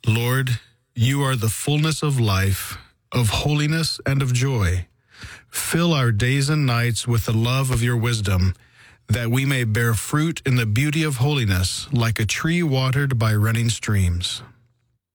Lord, you are the fullness of life, of holiness, and of joy. Fill our days and nights with the love of your wisdom, that we may bear fruit in the beauty of holiness, like a tree watered by running streams.